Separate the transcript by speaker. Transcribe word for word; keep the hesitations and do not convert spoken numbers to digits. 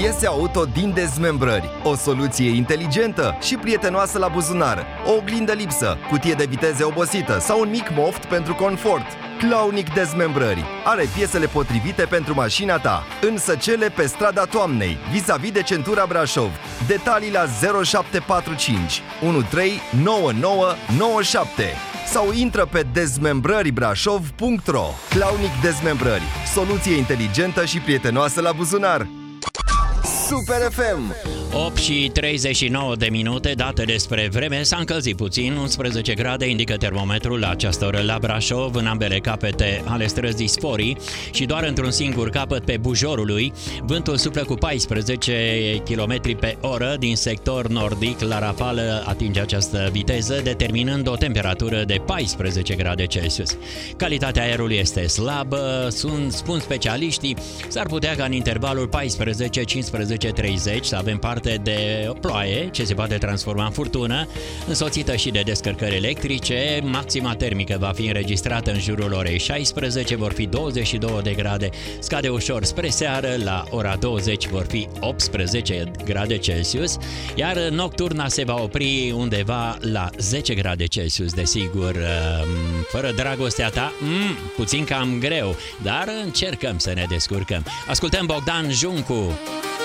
Speaker 1: piese auto din dezmembrări, o soluție inteligentă și prietenoasă la buzunar, o oglindă lipsă, cutie de viteze obosită sau un mic moft pentru confort. Claunic Dezmembrări are piesele potrivite pentru mașina ta, în Săcele, pe strada Toamnei, vis-a-vis de centura Brașov. Detalii la zero șapte patru cinci unu trei nouă nouă nouă șapte sau intră pe dezmembrări brașov punct ro. Claunic Dezmembrări, soluție inteligentă și prietenoasă la buzunar. Super F M.
Speaker 2: opt și treizeci și nouă de minute, date despre vreme. S-a încălzit puțin, unsprezece grade indică termometrul la această oră la Brașov, în ambele capete ale străzii Sforii și doar într-un singur capăt pe Bujorului. Vântul suflă cu paisprezece kilometri pe oră din sector nordic, la rafală atinge această viteză, determinând o temperatură de paisprezece grade Celsius. Calitatea aerului este slabă, sunt, spun specialiștii, s-ar putea ca în intervalul paisprezece cincisprezece treizeci să avem parte de ploaie ce se poate transforma în furtună, însoțită și de descărcări electrice. Maxima termică va fi înregistrată în jurul orei șaisprezece, vor fi douăzeci și două de grade, scade ușor spre seară, la ora douăzeci vor fi optsprezece grade Celsius, iar nocturna se va opri undeva la zece grade Celsius, desigur, fără dragostea ta, mm, puțin cam greu, dar încercăm să ne descurcăm. Ascultăm Bogdan Juncu.